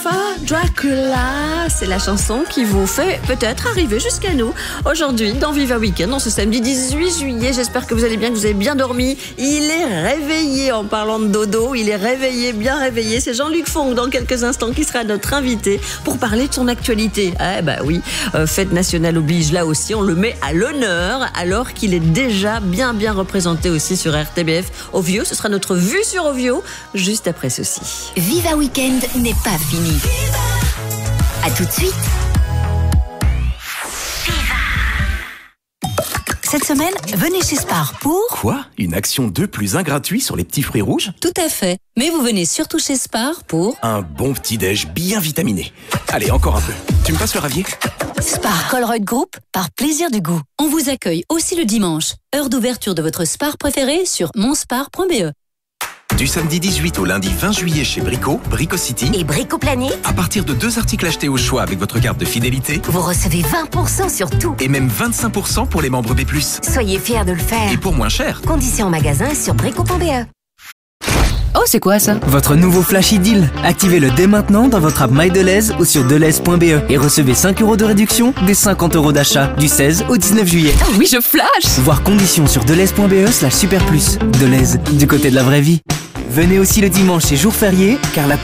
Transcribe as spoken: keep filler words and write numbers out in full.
Enfin, Dracula, c'est la chanson qui vous fait peut-être arriver jusqu'à nous. Aujourd'hui, dans Viva Weekend, en ce samedi dix-huit juillet, j'espère que vous allez bien, que vous avez bien dormi. Il est réveillé en parlant de dodo, il est réveillé, bien réveillé. C'est Jean-Luc Fong, dans quelques instants, qui sera notre invité pour parler de son actualité. Eh ben oui, euh, fête nationale oblige, là aussi, on le met à l'honneur, alors qu'il est déjà bien bien représenté aussi sur R T B F. Ovio, ce sera notre vue sur Ovio, juste après ceci. Viva Weekend n'est pas fini. A tout de suite. Cette semaine, venez chez Spar pour... Quoi? Une action deux plus un gratuit sur les petits fruits rouges? Tout à fait. Mais vous venez surtout chez Spar pour... Un bon petit-déj bien vitaminé. Allez, encore un peu. Tu me passes le ravier? Spar Colruyt Group, par plaisir du goût. On vous accueille aussi le dimanche. Heure d'ouverture de votre Spar préféré sur monspar point b e. Du samedi dix-huit au lundi vingt juillet chez Brico, Brico City Et Brico Planet, à partir de deux articles achetés au choix avec votre carte de fidélité, vous recevez vingt pour cent sur tout. et même vingt-cinq pour cent pour les membres B plus. Soyez fiers de le faire. Et pour moins cher. Conditions en magasin sur brico point b e. Oh, c'est quoi ça? Votre nouveau Flashy Deal. Activez-le dès maintenant dans votre app MyDeleuze ou sur deleuze point b e et recevez cinq euros de réduction des cinquante euros d'achat du seize au dix-neuf juillet. Oh oui, je flash! Voir conditions sur deleuze point b e slash super plus. Deleuze, du côté de la vraie vie. Venez aussi le dimanche et jour férié, car la